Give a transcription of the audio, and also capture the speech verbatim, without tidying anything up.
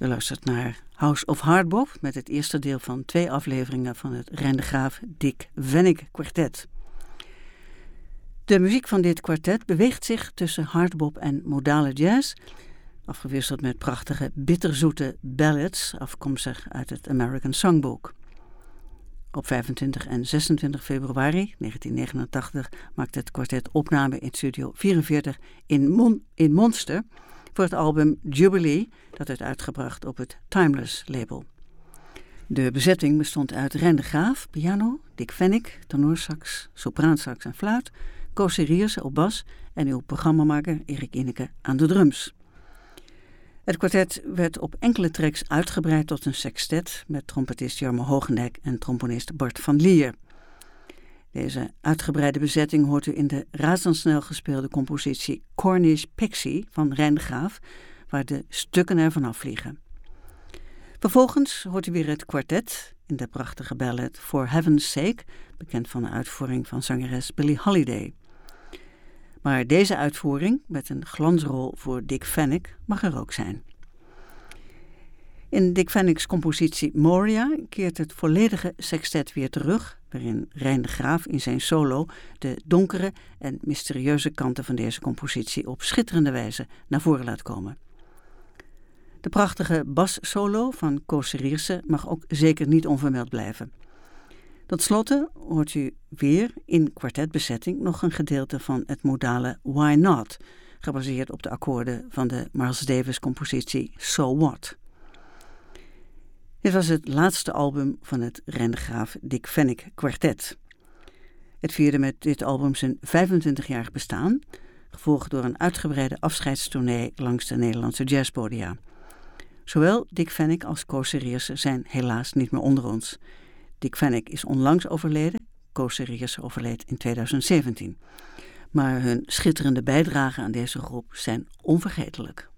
U luistert naar House of Hardbop met het eerste deel van twee afleveringen van het Rein de Graaf Dick Vennick kwartet. De muziek van dit kwartet beweegt zich tussen hardbop en modale jazz, afgewisseld met prachtige bitterzoete ballads afkomstig uit het American Songbook. Op vijfentwintig en zesentwintig februari negentien negenentachtig maakte het kwartet opname in Studio vierenveertig in, Mon- in Monster voor het album Jubilee, dat werd uitgebracht op het Timeless label. De bezetting bestond uit Rein de Graaf, piano, Dick Vennick, tenorsax, sopraansax en fluit, Koos Serierse op bas en uw programmamaker Erik Inneke aan de drums. Het kwartet werd op enkele tracks uitgebreid tot een sextet met trompetist Jarmo Hoogendijk en trombonist Bart van Lier. Deze uitgebreide bezetting hoort u in de razendsnel gespeelde compositie Cornish Pixie van Rein de Graaf, waar de stukken er vanaf vliegen. Vervolgens hoort u weer het kwartet in de prachtige ballad For Heaven's Sake, bekend van de uitvoering van zangeres Billie Holiday. Maar deze uitvoering, met een glansrol voor Dick Vennick, mag er ook zijn. In Dick Vennick's compositie Moria keert het volledige sextet weer terug, waarin Rein de Graaf in zijn solo de donkere en mysterieuze kanten van deze compositie op schitterende wijze naar voren laat komen. De prachtige bassolo van Koos Serierse mag ook zeker niet onvermeld blijven. Tot slotte hoort u weer in kwartetbezetting nog een gedeelte van het modale Why Not, gebaseerd op de akkoorden van de Miles Davis compositie So What. Dit was het laatste album van het Rein de Graaf Dick Vennick kwartet. Het vierde met dit album zijn vijfentwintigjarig bestaan, gevolgd door een uitgebreide afscheidstournee langs de Nederlandse jazzpodia. Zowel Dick Vennick als Koos Serierse zijn helaas niet meer onder ons. Dick Vennick is onlangs overleden, Koos Serierse overleed in tweeduizend zeventien. Maar hun schitterende bijdragen aan deze groep zijn onvergetelijk.